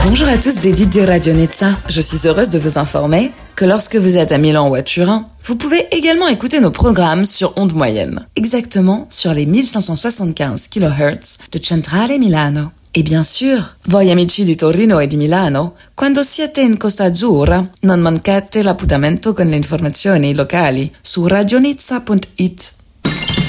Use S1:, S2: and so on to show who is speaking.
S1: Bonjour à tous des Dites de Radio Nizza. Je suis heureuse de vous informer que lorsque vous êtes à Milan ou à Turin, vous pouvez également écouter nos programmes sur ondes moyennes. Exactement sur les 1575 kHz de Centrale Milano. E bien sûr, voi amici di Torino e di Milano, quando siete in Costa Azzurra, non mancate l'appuntamento con le informazioni locali su radionizza.it.